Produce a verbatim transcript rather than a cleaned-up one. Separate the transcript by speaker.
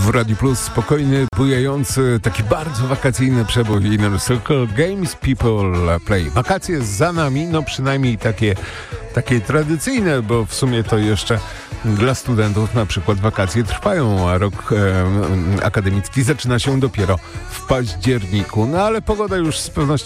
Speaker 1: W Radiu Plus spokojny, bujający, taki bardzo wakacyjny przebój Inner Circle. Games People Play. Wakacje za nami, no przynajmniej takie, takie tradycyjne, bo w sumie to jeszcze dla studentów na przykład wakacje trwają, a rok e, akademicki zaczyna się dopiero w październiku. No ale pogoda już z pewnością